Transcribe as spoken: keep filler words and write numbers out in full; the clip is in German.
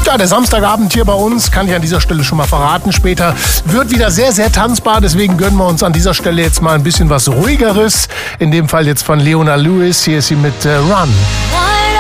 Ja, der Samstagabend hier bei uns, kann ich an dieser Stelle schon mal verraten, später wird wieder sehr, sehr tanzbar. Deswegen gönnen wir uns an dieser Stelle jetzt mal ein bisschen was Ruhigeres. In dem Fall jetzt von Leona Lewis. Hier ist sie mit äh, Run.